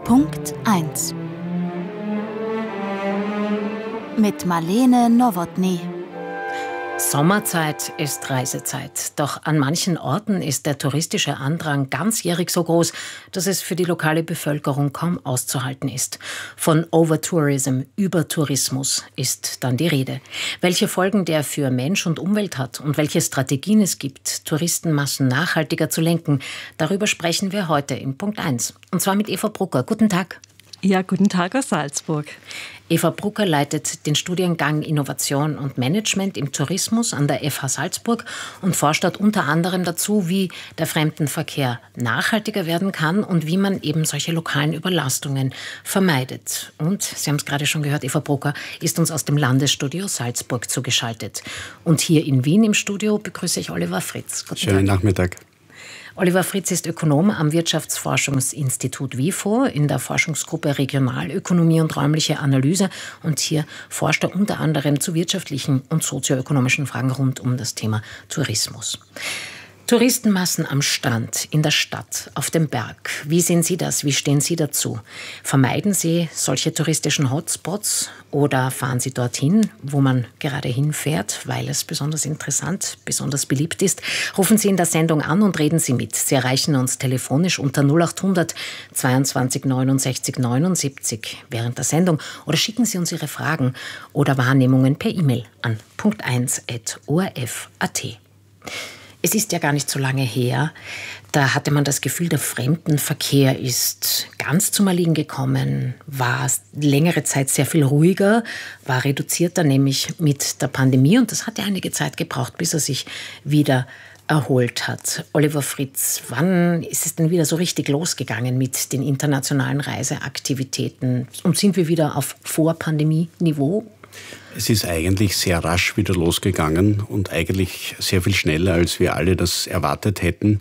Punkt 1 mit Marlene Nowotny. Sommerzeit ist Reisezeit. Doch an manchen Orten ist der touristische Andrang ganzjährig so groß, dass es für die lokale Bevölkerung kaum auszuhalten ist. Von Overtourism, Übertourismus, ist dann die Rede. Welche Folgen der für Mensch und Umwelt hat und welche Strategien es gibt, Touristenmassen nachhaltiger zu lenken, darüber sprechen wir heute in Punkt 1. Und zwar mit Eva Brucker. Guten Tag. Ja, guten Tag aus Salzburg. Eva Brucker leitet den Studiengang Innovation und Management im Tourismus an der FH Salzburg und forscht dort unter anderem dazu, wie der Fremdenverkehr nachhaltiger werden kann und wie man eben solche lokalen Überlastungen vermeidet. Und, Sie haben es gerade schon gehört, Eva Brucker ist uns aus dem Landesstudio Salzburg zugeschaltet. Und hier in Wien im Studio begrüße ich Oliver Fritz. Guten Schönen Nachmittag. Oliver Fritz ist Ökonom am Wirtschaftsforschungsinstitut WIFO in der Forschungsgruppe Regionalökonomie und räumliche Analyse. Und hier forscht er unter anderem zu wirtschaftlichen und sozioökonomischen Fragen rund um das Thema Tourismus. Touristenmassen am Strand, in der Stadt, auf dem Berg. Wie sehen Sie das? Wie stehen Sie dazu? Vermeiden Sie solche touristischen Hotspots oder fahren Sie dorthin, wo man gerade hinfährt, weil es besonders interessant, besonders beliebt ist? Rufen Sie in der Sendung an und reden Sie mit. Sie erreichen uns telefonisch unter 0800 22 69 79 während der Sendung oder schicken Sie uns Ihre Fragen oder Wahrnehmungen per E-Mail an punkt1@orf.at. Es ist ja gar nicht so lange her, da hatte man das Gefühl, der Fremdenverkehr ist ganz zum Erliegen gekommen, war längere Zeit sehr viel ruhiger, war reduzierter, nämlich mit der Pandemie. Und das hat ja einige Zeit gebraucht, bis er sich wieder erholt hat. Oliver Fritz, wann ist es denn wieder so richtig losgegangen mit den internationalen Reiseaktivitäten? Und sind wir wieder auf Vor-Pandemie-Niveau? Es ist eigentlich sehr rasch wieder losgegangen und eigentlich sehr viel schneller, als wir alle das erwartet hätten.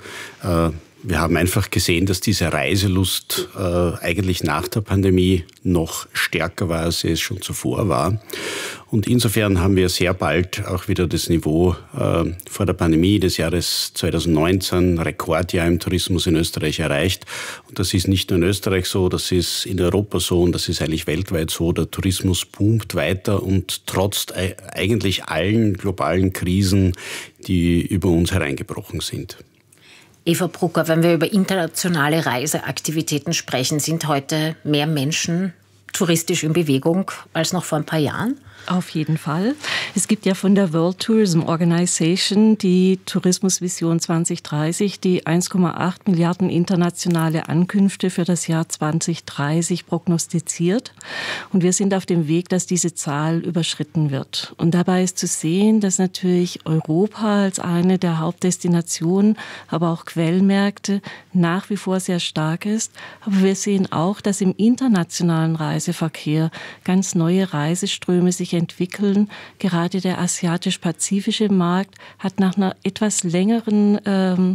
Wir haben einfach gesehen, dass diese Reiselust eigentlich nach der Pandemie noch stärker war, als sie es schon zuvor war. Und insofern haben wir sehr bald auch wieder das Niveau vor der Pandemie des Jahres 2019, Rekordjahr im Tourismus in Österreich, erreicht. Und das ist nicht nur in Österreich so, das ist in Europa so und das ist eigentlich weltweit so. Der Tourismus boomt weiter und trotz eigentlich allen globalen Krisen, die über uns hereingebrochen sind. Eva Brucker, wenn wir über internationale Reiseaktivitäten sprechen, sind heute mehr Menschen touristisch in Bewegung als noch vor ein paar Jahren? Auf jeden Fall. Es gibt ja von der World Tourism Organization die Tourismusvision 2030, die 1,8 Milliarden internationale Ankünfte für das Jahr 2030 prognostiziert. Und wir sind auf dem Weg, dass diese Zahl überschritten wird. Und dabei ist zu sehen, dass natürlich Europa als eine der Hauptdestinationen, aber auch Quellmärkte nach wie vor sehr stark ist. Aber wir sehen auch, dass im internationalen Reiseverkehr ganz neue Reiseströme sich entwickeln. Gerade der asiatisch-pazifische Markt hat nach einer etwas längeren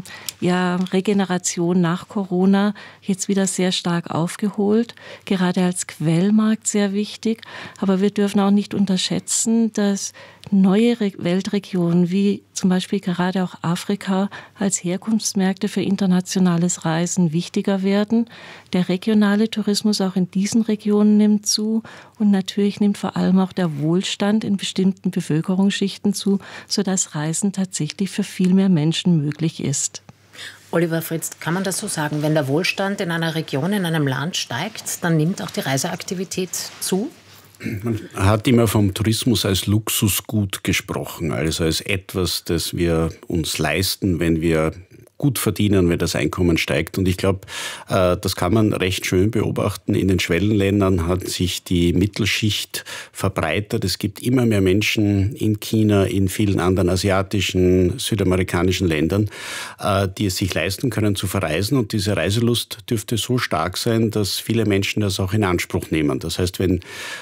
Regeneration nach Corona jetzt wieder sehr stark aufgeholt. Gerade als Quellmarkt sehr wichtig. Aber wir dürfen auch nicht unterschätzen, dass neue Weltregionen wie zum Beispiel gerade auch Afrika als Herkunftsmärkte für internationales Reisen wichtiger werden. Der regionale Tourismus auch in diesen Regionen nimmt zu und natürlich nimmt vor allem auch der Wohlstand in bestimmten Bevölkerungsschichten zu, sodass Reisen tatsächlich für viel mehr Menschen möglich ist. Oliver Fritz, kann man das so sagen? Wenn der Wohlstand in einer Region, in einem Land steigt, dann nimmt auch die Reiseaktivität zu? Man hat immer vom Tourismus als Luxusgut gesprochen, also als etwas, das wir uns leisten, wenn wir gut verdienen, wenn das Einkommen steigt. Und ich glaube, das kann man recht schön beobachten. In den Schwellenländern hat sich die Mittelschicht verbreitert. Es gibt immer mehr Menschen in China, in vielen anderen asiatischen, südamerikanischen Ländern, die es sich leisten können zu verreisen. Und diese Reiselust dürfte so stark sein, dass viele Menschen das auch in Anspruch nehmen. Das heißt, wenn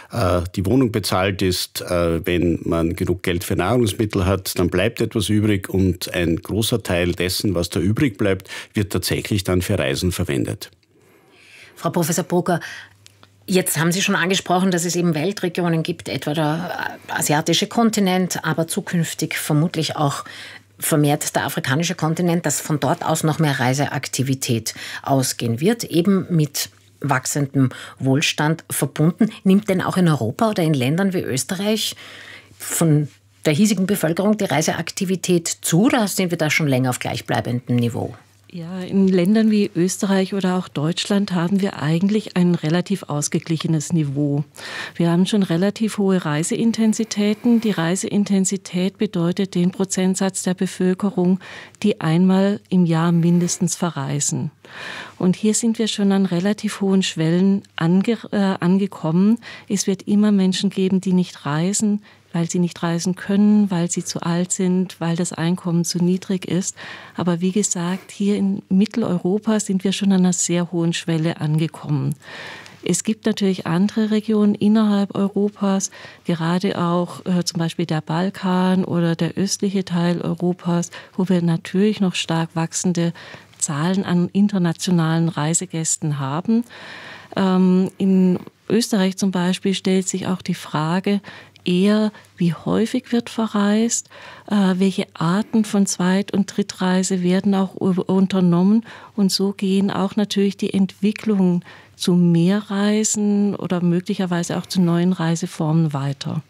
die Wohnung bezahlt ist, wenn man genug Geld für Nahrungsmittel hat, dann bleibt etwas übrig und ein großer Teil dessen, was da übrig bleibt, wird tatsächlich dann für Reisen verwendet. Frau Professor Brucker, jetzt haben Sie schon angesprochen, dass es eben Weltregionen gibt, etwa der asiatische Kontinent, aber zukünftig vermutlich auch vermehrt der afrikanische Kontinent, dass von dort aus noch mehr Reiseaktivität ausgehen wird, eben mit wachsendem Wohlstand verbunden. Nimmt denn auch in Europa oder in Ländern wie Österreich von der hiesigen Bevölkerung die Reiseaktivität zu, oder sind wir da schon länger auf gleichbleibendem Niveau? Ja, in Ländern wie Österreich oder auch Deutschland haben wir eigentlich ein relativ ausgeglichenes Niveau. Wir haben schon relativ hohe Reiseintensitäten. Die Reiseintensität bedeutet den Prozentsatz der Bevölkerung, die einmal im Jahr mindestens verreisen. Und hier sind wir schon an relativ hohen Schwellen angekommen. Es wird immer Menschen geben, die nicht reisen, weil sie nicht reisen können, weil sie zu alt sind, weil das Einkommen zu niedrig ist. Aber wie gesagt, hier in Mitteleuropa sind wir schon an einer sehr hohen Schwelle angekommen. Es gibt natürlich andere Regionen innerhalb Europas, gerade auch zum Beispiel der Balkan oder der östliche Teil Europas, wo wir natürlich noch stark wachsende Zahlen an internationalen Reisegästen haben. In Österreich zum Beispiel stellt sich auch die Frage, eher, wie häufig wird verreist, welche Arten von Zweit- und Drittreise werden auch unternommen. Und so gehen auch natürlich die Entwicklungen zu mehr Reisen oder möglicherweise auch zu neuen Reiseformen weiter.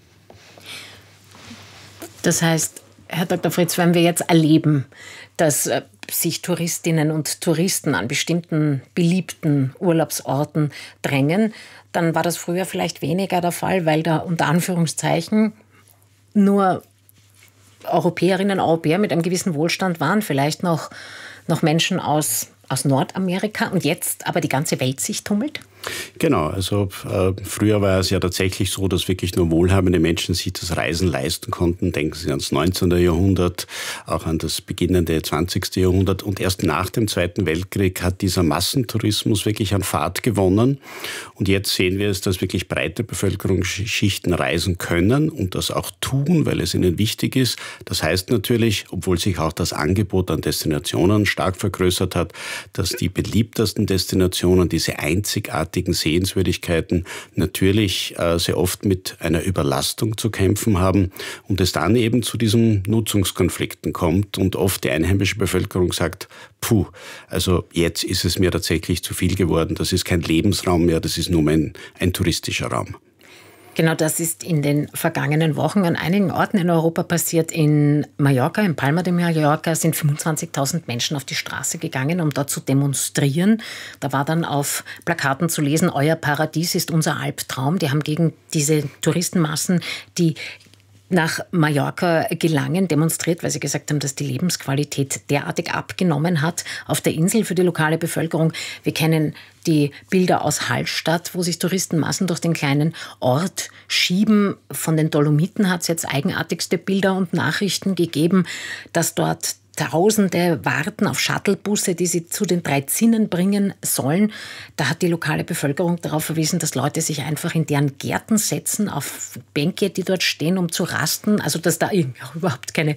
Das heißt, Herr Dr. Fritz, wenn wir jetzt erleben, dass sich Touristinnen und Touristen an bestimmten beliebten Urlaubsorten drängen, dann war das früher vielleicht weniger der Fall, weil da unter Anführungszeichen nur Europäerinnen und Europäer mit einem gewissen Wohlstand waren, vielleicht noch Menschen aus Nordamerika, und jetzt aber die ganze Welt sich tummelt? Genau, also früher war es ja tatsächlich so, dass wirklich nur wohlhabende Menschen sich das Reisen leisten konnten. Denken Sie ans 19. Jahrhundert, auch an das beginnende 20. Jahrhundert. Und erst nach dem Zweiten Weltkrieg hat dieser Massentourismus wirklich an Fahrt gewonnen. Und jetzt sehen wir es, dass wirklich breite Bevölkerungsschichten reisen können und das auch tun, weil es ihnen wichtig ist. Das heißt natürlich, obwohl sich auch das Angebot an Destinationen stark vergrößert hat, dass die beliebtesten Destinationen, diese einzigartigen Sehenswürdigkeiten, natürlich sehr oft mit einer Überlastung zu kämpfen haben und es dann eben zu diesen Nutzungskonflikten kommt und oft die einheimische Bevölkerung sagt, puh, also jetzt ist es mir tatsächlich zu viel geworden, das ist kein Lebensraum mehr, das ist nur ein touristischer Raum. Genau, das ist in den vergangenen Wochen an einigen Orten in Europa passiert. In Mallorca, in Palma de Mallorca, sind 25.000 Menschen auf die Straße gegangen, um dort zu demonstrieren. Da war dann auf Plakaten zu lesen, euer Paradies ist unser Albtraum. Die haben gegen diese Touristenmassen, die nach Mallorca gelangen, demonstriert, weil sie gesagt haben, dass die Lebensqualität derartig abgenommen hat auf der Insel für die lokale Bevölkerung. Wir kennen die Bilder aus Hallstatt, wo sich Touristenmassen durch den kleinen Ort schieben. Von den Dolomiten hat es jetzt eigenartigste Bilder und Nachrichten gegeben, dass dort Tausende warten auf Shuttlebusse, die sie zu den 3 Zinnen bringen sollen. Da hat die lokale Bevölkerung darauf verwiesen, dass Leute sich einfach in deren Gärten setzen, auf Bänke, die dort stehen, um zu rasten. Also dass da auch überhaupt keine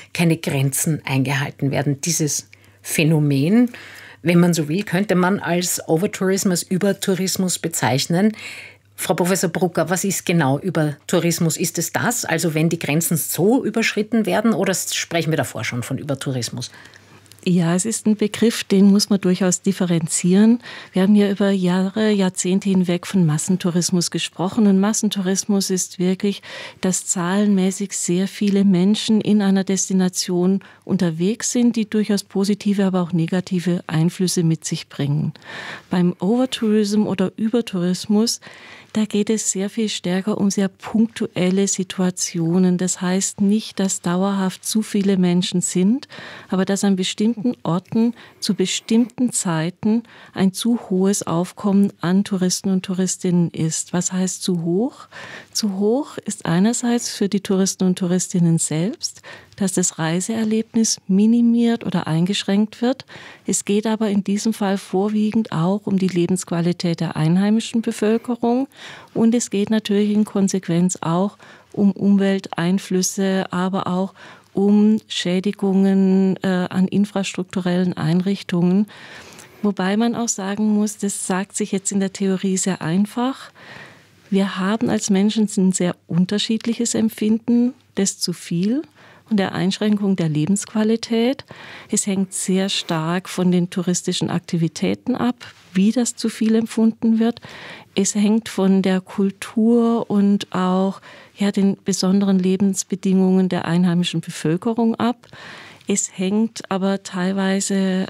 Grenzen eingehalten werden. Dieses Phänomen, wenn man so will, könnte man als Overtourism, als Übertourismus bezeichnen. Frau Professor Brucker, was ist genau Übertourismus? Ist es das, also wenn die Grenzen so überschritten werden, oder sprechen wir davor schon von Übertourismus? Ja, es ist ein Begriff, den muss man durchaus differenzieren. Wir haben ja über Jahre, Jahrzehnte hinweg von Massentourismus gesprochen. Und Massentourismus ist wirklich, dass zahlenmäßig sehr viele Menschen in einer Destination unterwegs sind, die durchaus positive, aber auch negative Einflüsse mit sich bringen. Beim Overtourism oder Übertourismus, da geht es sehr viel stärker um sehr punktuelle Situationen. Das heißt nicht, dass dauerhaft zu viele Menschen sind, aber dass an bestimmten Orten zu bestimmten Zeiten ein zu hohes Aufkommen an Touristen und Touristinnen ist. Was heißt zu hoch? Zu hoch ist einerseits für die Touristen und Touristinnen selbst, dass das Reiseerlebnis minimiert oder eingeschränkt wird. Es geht aber in diesem Fall vorwiegend auch um die Lebensqualität der einheimischen Bevölkerung und es geht natürlich in Konsequenz auch um Umwelteinflüsse, aber auch um Schädigungen an infrastrukturellen Einrichtungen. Wobei man auch sagen muss, das sagt sich jetzt in der Theorie sehr einfach. Wir haben als Menschen ein sehr unterschiedliches Empfinden des zu viel und der Einschränkung der Lebensqualität. Es hängt sehr stark von den touristischen Aktivitäten ab, wie das zu viel empfunden wird. Es hängt von der Kultur und auch den besonderen Lebensbedingungen der einheimischen Bevölkerung ab. Es hängt aber teilweise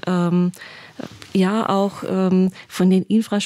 auch von den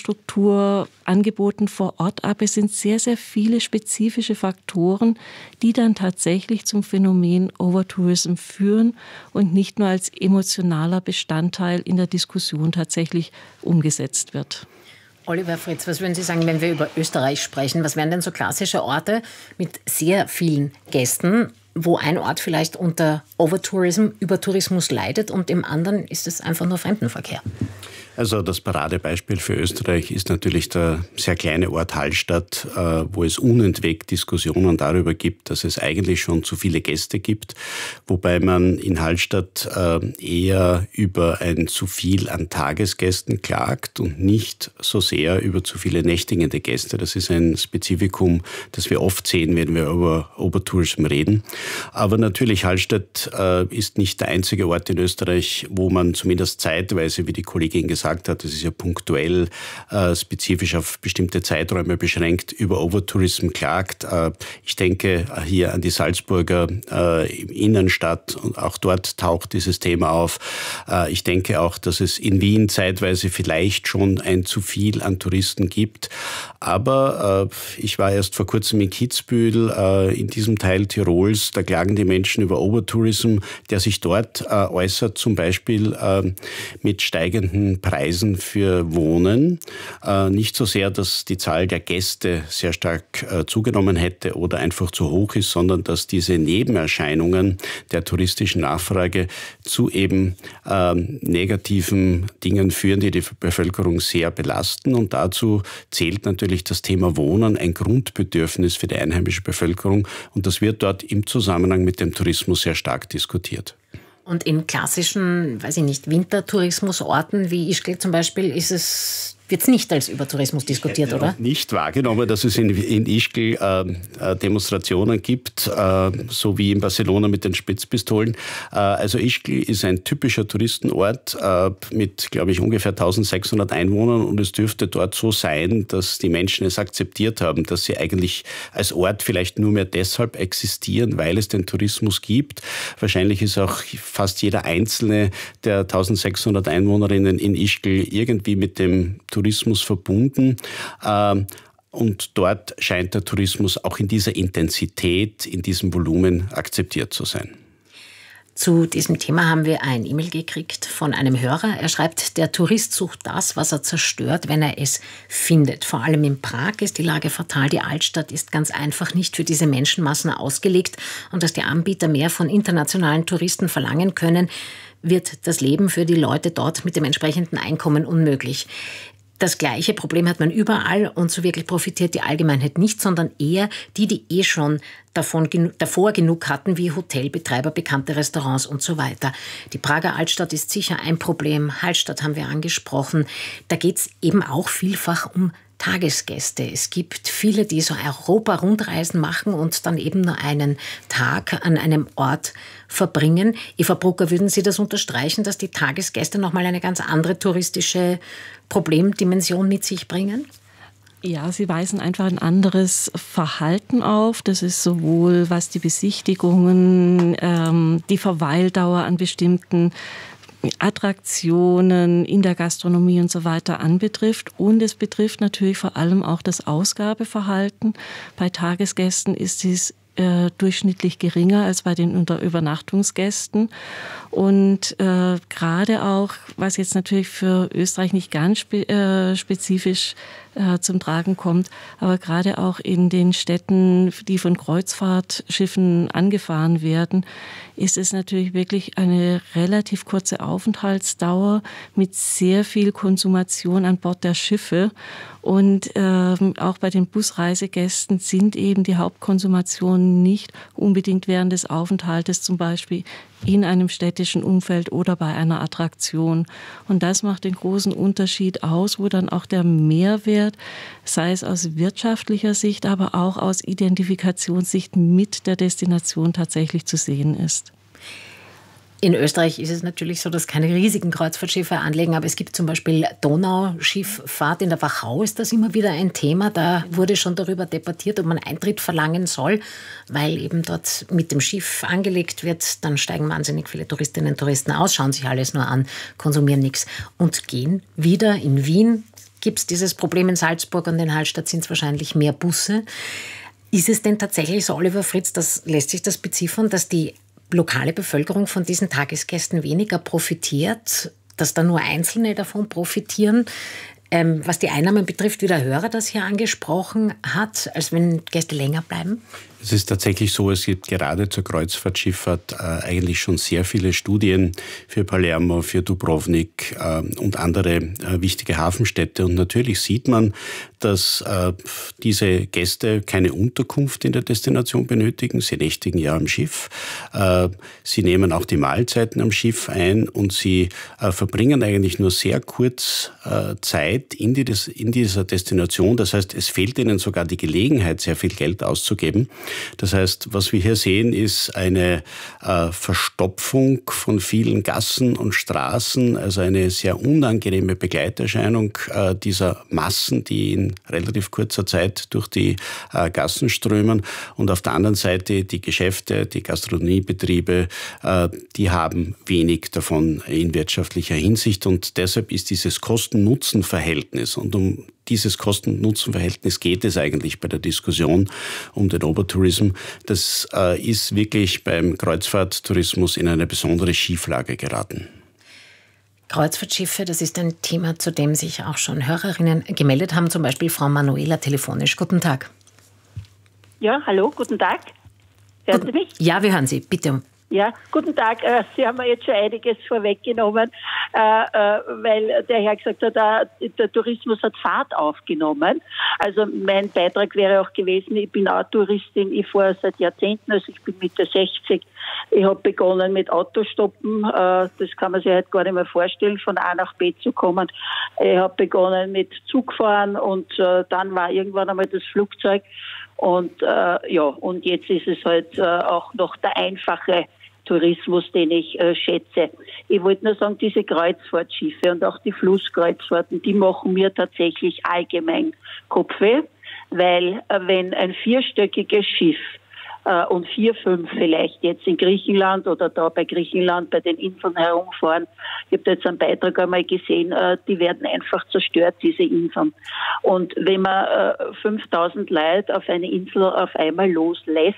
Infrastrukturangeboten vor Ort ab. Es sind sehr, sehr viele spezifische Faktoren, die dann tatsächlich zum Phänomen Overtourism führen und nicht nur als emotionaler Bestandteil in der Diskussion tatsächlich umgesetzt wird. Oliver Fritz, was würden Sie sagen, wenn wir über Österreich sprechen? Was wären denn so klassische Orte mit sehr vielen Gästen, wo ein Ort vielleicht unter Overtourism, Übertourismus leidet und im anderen ist es einfach nur Fremdenverkehr? Also das Paradebeispiel für Österreich ist natürlich der sehr kleine Ort Hallstatt, wo es unentwegt Diskussionen darüber gibt, dass es eigentlich schon zu viele Gäste gibt, wobei man in Hallstatt eher über ein zu viel an Tagesgästen klagt und nicht so sehr über zu viele nächtigende Gäste. Das ist ein Spezifikum, das wir oft sehen, wenn wir über Overtourism reden. Aber natürlich, Hallstatt ist nicht der einzige Ort in Österreich, wo man zumindest zeitweise, wie die Kollegin gesagt hat, das ist ja punktuell spezifisch auf bestimmte Zeiträume beschränkt, über Overtourism klagt. Ich denke hier an die Salzburger Innenstadt und auch dort taucht dieses Thema auf. Ich denke auch, dass es in Wien zeitweise vielleicht schon ein zu viel an Touristen gibt. Aber ich war erst vor kurzem in Kitzbühel, in diesem Teil Tirols, da klagen die Menschen über Overtourism, der sich dort äußert, zum Beispiel mit steigenden Preisen für Wohnen. Nicht so sehr, dass die Zahl der Gäste sehr stark zugenommen hätte oder einfach zu hoch ist, sondern dass diese Nebenerscheinungen der touristischen Nachfrage zu eben negativen Dingen führen, die die Bevölkerung sehr belasten. Und dazu zählt natürlich das Thema Wohnen, ein Grundbedürfnis für die einheimische Bevölkerung. Und das wird dort im Zusammenhang mit dem Tourismus sehr stark diskutiert. Und in klassischen, Wintertourismusorten wie Ischgl zum Beispiel wird es nicht als Übertourismus diskutiert, oder? Ich habe nicht wahrgenommen, dass es in Ischgl Demonstrationen gibt, so wie in Barcelona mit den Spitzpistolen. Also Ischgl ist ein typischer Touristenort mit, glaube ich, ungefähr 1600 Einwohnern und es dürfte dort so sein, dass die Menschen es akzeptiert haben, dass sie eigentlich als Ort vielleicht nur mehr deshalb existieren, weil es den Tourismus gibt. Wahrscheinlich ist auch fast jeder einzelne der 1600 Einwohnerinnen in Ischgl irgendwie mit dem Tourismus verbunden. Und dort scheint der Tourismus auch in dieser Intensität, in diesem Volumen akzeptiert zu sein. Zu diesem Thema haben wir ein E-Mail gekriegt von einem Hörer. Er schreibt, der Tourist sucht das, was er zerstört, wenn er es findet. Vor allem in Prag ist die Lage fatal. Die Altstadt ist ganz einfach nicht für diese Menschenmassen ausgelegt. Und dass die Anbieter mehr von internationalen Touristen verlangen können, wird das Leben für die Leute dort mit dem entsprechenden Einkommen unmöglich. Das gleiche Problem hat man überall und so wirklich profitiert die Allgemeinheit nicht, sondern eher die schon davor genug hatten, wie Hotelbetreiber, bekannte Restaurants und so weiter. Die Prager Altstadt ist sicher ein Problem. Hallstatt haben wir angesprochen. Da geht es eben auch vielfach um Tagesgäste. Es gibt viele, die so Europa-Rundreisen machen und dann eben nur einen Tag an einem Ort verbringen. Eva Brucker, würden Sie das unterstreichen, dass die Tagesgäste nochmal eine ganz andere touristische Problemdimension mit sich bringen? Ja, sie weisen einfach ein anderes Verhalten auf. Das ist sowohl was die Besichtigungen, die Verweildauer an bestimmten Attraktionen in der Gastronomie und so weiter anbetrifft. Und es betrifft natürlich vor allem auch das Ausgabeverhalten. Bei Tagesgästen ist es durchschnittlich geringer als bei den Übernachtungsgästen. Und gerade auch, was jetzt natürlich für Österreich nicht ganz spezifisch zum Tragen kommt, aber gerade auch in den Städten, die von Kreuzfahrtschiffen angefahren werden, ist es natürlich wirklich eine relativ kurze Aufenthaltsdauer mit sehr viel Konsumation an Bord der Schiffe. Und auch bei den Busreisegästen sind eben die Hauptkonsumationen und nicht unbedingt während des Aufenthaltes, zum Beispiel in einem städtischen Umfeld oder bei einer Attraktion. Und das macht den großen Unterschied aus, wo dann auch der Mehrwert, sei es aus wirtschaftlicher Sicht, aber auch aus Identifikationssicht mit der Destination tatsächlich zu sehen ist. In Österreich ist es natürlich so, dass keine riesigen Kreuzfahrtschiffe anlegen, aber es gibt zum Beispiel Donauschifffahrt. In der Wachau ist das immer wieder ein Thema. Da wurde schon darüber debattiert, ob man Eintritt verlangen soll, weil eben dort mit dem Schiff angelegt wird. Dann steigen wahnsinnig viele Touristinnen und Touristen aus, schauen sich alles nur an, konsumieren nichts und gehen wieder. In Wien gibt es dieses Problem, in Salzburg und in Hallstatt sind es wahrscheinlich mehr Busse. Ist es denn tatsächlich so, Oliver Fritz, lässt sich das beziffern, dass die lokale Bevölkerung von diesen Tagesgästen weniger profitiert, dass da nur Einzelne davon profitieren? Was die Einnahmen betrifft, wie der Hörer das hier angesprochen hat, als wenn Gäste länger bleiben? Es ist tatsächlich so, es gibt gerade zur Kreuzfahrtschifffahrt eigentlich schon sehr viele Studien für Palermo, für Dubrovnik und andere wichtige Hafenstädte. Und natürlich sieht man, dass diese Gäste keine Unterkunft in der Destination benötigen. Sie nächtigen ja am Schiff. Sie nehmen auch die Mahlzeiten am Schiff ein und sie verbringen eigentlich nur sehr kurz Zeit in dieser Destination. Das heißt, es fehlt ihnen sogar die Gelegenheit, sehr viel Geld auszugeben. Das heißt, was wir hier sehen, ist eine Verstopfung von vielen Gassen und Straßen, also eine sehr unangenehme Begleiterscheinung dieser Massen, die in relativ kurzer Zeit durch die Gassen strömen. Und auf der anderen Seite die Geschäfte, die Gastronomiebetriebe, die haben wenig davon in wirtschaftlicher Hinsicht. Und deshalb ist dieses Kosten-Nutzen-Verhältnis, und um dieses Kosten-Nutzen-Verhältnis geht es eigentlich bei der Diskussion um den Overtourism. Das ist wirklich beim Kreuzfahrttourismus in eine besondere Schieflage geraten. Kreuzfahrtschiffe, das ist ein Thema, zu dem sich auch schon Hörerinnen gemeldet haben, zum Beispiel Frau Manuela telefonisch. Guten Tag. Ja, hallo, guten Tag. Hören Sie mich? Ja, wir hören Sie, bitte. Ja, guten Tag. Sie haben mir jetzt schon einiges vorweggenommen, weil der Herr gesagt hat, der Tourismus hat Fahrt aufgenommen. Also mein Beitrag wäre auch gewesen, ich bin auch Touristin, ich fahre seit Jahrzehnten, also ich bin Mitte 60. Ich habe begonnen mit Autostoppen, das kann man sich halt gar nicht mehr vorstellen, von A nach B zu kommen. Ich habe begonnen mit Zugfahren und dann war irgendwann einmal das Flugzeug. Und und jetzt ist es halt auch noch der einfache Tourismus, den ich schätze. Ich wollte nur sagen, diese Kreuzfahrtschiffe und auch die Flusskreuzfahrten, die machen mir tatsächlich allgemein Kopfweh, weil wenn ein 4-stöckiges Schiff und 4, 5 vielleicht jetzt in Griechenland oder da bei Griechenland bei den Inseln herumfahren. Ich habe da jetzt einen Beitrag einmal gesehen, die werden einfach zerstört, diese Inseln. Und wenn man 5000 Leute auf eine Insel auf einmal loslässt,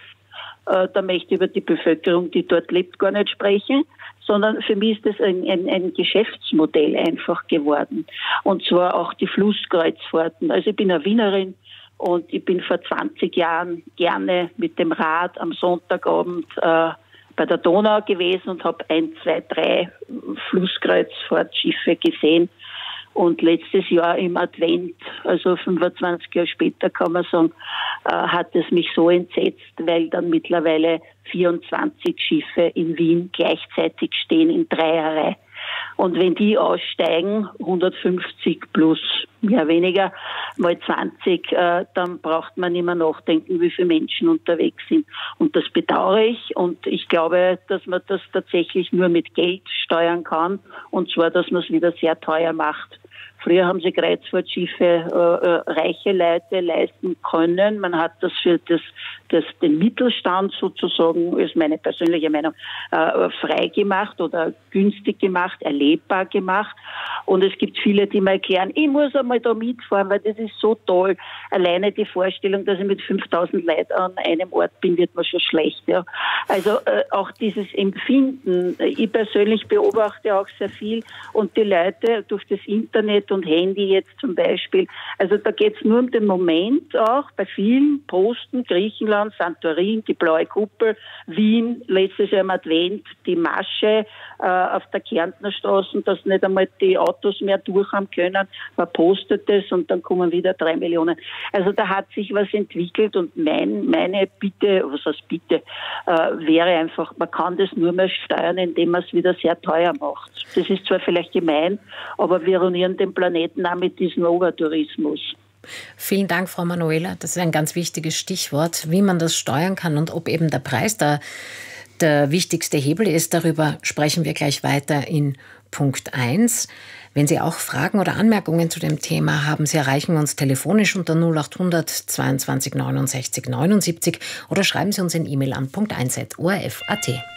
da möchte ich über die Bevölkerung, die dort lebt, gar nicht sprechen, sondern für mich ist das ein Geschäftsmodell einfach geworden. Und zwar auch die Flusskreuzfahrten. Also ich bin eine Wienerin, und ich bin vor 20 Jahren gerne mit dem Rad am Sonntagabend bei der Donau gewesen und habe 1, 2, 3 Flusskreuzfahrtschiffe gesehen. Und letztes Jahr im Advent, also 25 Jahre später kann man sagen, hat es mich so entsetzt, weil dann mittlerweile 24 Schiffe in Wien gleichzeitig stehen in Dreierreihe. Und wenn die aussteigen, 150 plus mehr weniger, mal 20, dann braucht man nicht mehr nachdenken, wie viele Menschen unterwegs sind. Und das bedauere ich. Und ich glaube, dass man das tatsächlich nur mit Geld steuern kann. Und zwar, dass man es wieder sehr teuer macht. Früher haben sie Kreuzfahrtschiffe reiche Leute leisten können. Man hat das für den Mittelstand sozusagen, ist meine persönliche Meinung, frei gemacht oder günstig gemacht, erlebbar gemacht. Und es gibt viele, die mir erklären, ich muss einmal da mitfahren, weil das ist so toll. Alleine die Vorstellung, dass ich mit 5000 Leuten an einem Ort bin, wird mir schon schlecht. Ja. Also auch dieses Empfinden. Ich persönlich beobachte auch sehr viel und die Leute durch das Internet Internet und Handy jetzt zum Beispiel. Also da geht es nur um den Moment auch. Bei vielen Posten, Griechenland, Santorin, die blaue Kuppel, Wien, letztes Jahr im Advent, die Masche auf der Kärntner Straße, dass nicht einmal die Autos mehr durch haben können. Man postet es und dann kommen wieder 3 Millionen. Also da hat sich was entwickelt und meine Bitte, was heißt Bitte, wäre einfach, man kann das nur mehr steuern, indem man es wieder sehr teuer macht. Das ist zwar vielleicht gemein, aber wir ruinieren den Planeten auch mit diesem Overtourismus. Vielen Dank, Frau Manuela. Das ist ein ganz wichtiges Stichwort, wie man das steuern kann und ob eben der Preis da der wichtigste Hebel ist. Darüber sprechen wir gleich weiter in Punkt 1. Wenn Sie auch Fragen oder Anmerkungen zu dem Thema haben, Sie erreichen uns telefonisch unter 0800 22 69 79 oder schreiben Sie uns eine E-Mail an punkt1@orf.at.